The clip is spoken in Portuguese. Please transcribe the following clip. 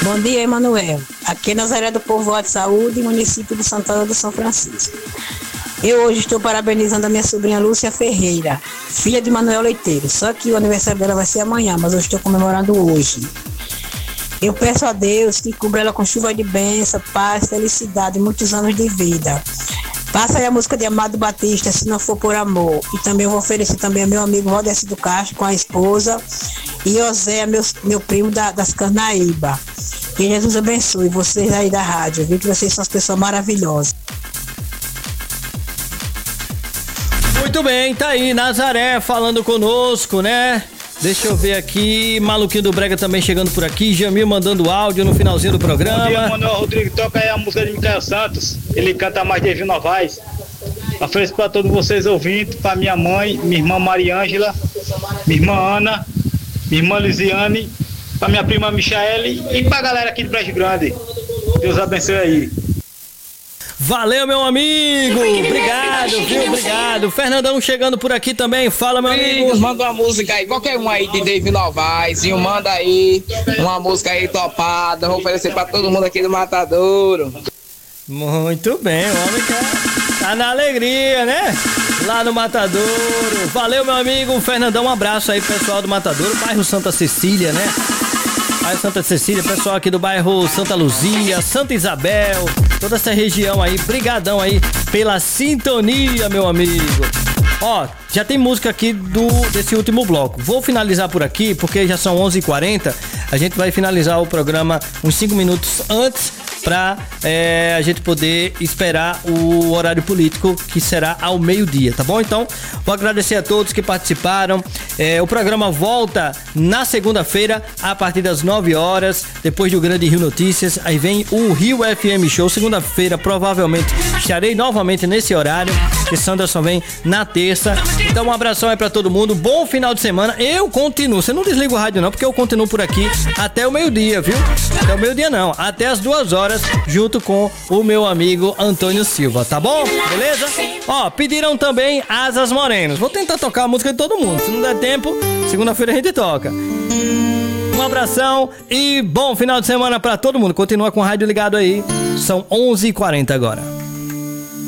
Bom dia, Emanuel. Aqui é Nazaré do Povoado de Saúde, município de Santana do São Francisco. Eu hoje estou parabenizando a minha sobrinha Lúcia Ferreira, filha de Manuel Leiteiro. Só que o aniversário dela vai ser amanhã, mas eu estou comemorando hoje. Eu peço a Deus que cubra ela com chuva de bênção, paz, felicidade, muitos anos de vida. Passa aí a música de Amado Batista, Se Não For Por Amor. E também eu vou oferecer também a meu amigo Valdeci do Castro com a esposa e José, meu primo das Carnaíba. Que Jesus abençoe vocês aí da rádio, viu? Que vocês são as pessoas maravilhosas. Muito bem, tá aí Nazaré falando conosco, né? Deixa eu ver aqui, Maluquinho do Brega também chegando por aqui, Jamil mandando áudio no finalzinho do programa. Bom dia, Manuel Rodrigo, toca aí a música de Micael Santos, ele canta mais de Evil Novaes. Ofereço pra todos vocês ouvintes, pra minha mãe, minha irmã Mariângela, minha irmã Ana, minha irmã Lisiane, pra minha prima Michaele e pra galera aqui de Brejo Grande. Deus abençoe aí. Valeu, meu amigo! Obrigado, viu? Obrigado. Fernandão chegando por aqui também. Fala, meu amigo. Manda uma música aí, qualquer uma aí de David Novaes. E manda aí uma música aí topada. Vou oferecer pra todo mundo aqui do Matadouro. Muito bem, o homem tá na alegria, né? Lá no Matadouro. Valeu, meu amigo. Fernandão, um abraço aí, pessoal do Matadouro, bairro Santa Cecília, né? Bairro Santa Cecília, pessoal aqui do bairro Santa Luzia, Santa Isabel, toda essa região aí, brigadão aí pela sintonia, meu amigo. Ó, já tem música aqui desse último bloco. Vou finalizar por aqui, porque já são 11h40, a gente vai finalizar o programa uns 5 minutos antes pra a gente poder esperar o horário político, que será ao meio-dia, tá bom? Então, vou agradecer a todos que participaram. O programa volta na segunda-feira, a partir das 9 horas, depois do Grande Rio Notícias. Aí vem o Rio FM Show. Segunda-feira, provavelmente, estarei novamente nesse horário, que Sandra só vem na terça. Então, um abração aí pra todo mundo. Bom final de semana. Eu continuo. Você não desliga o rádio, não, porque eu continuo por aqui até o meio-dia, viu? Até o meio-dia, não. Até as 2 horas, junto com o meu amigo Antônio Silva, tá bom? Beleza? Ó, pediram também Asas Morenos. Vou tentar tocar a música de todo mundo. Se não der tempo, segunda-feira a gente toca. Um abração e bom final de semana pra todo mundo. Continua com o rádio ligado aí. São 11h40 agora.